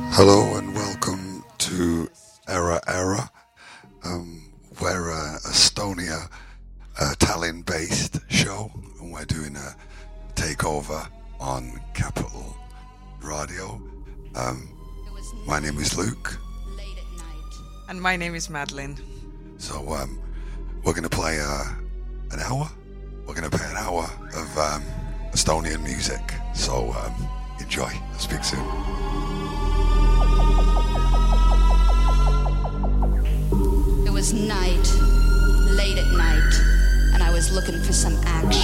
Hello and welcome to Era. We're a Estonia, Tallinn-based show, and we're doing a takeover on Capital Radio. My name is Luke. And my name is Madeline. So we're going to play an hour. We're going to play an hour of Estonian music. So enjoy. I'll speak soon. It was night, late at night, and I was looking for some action.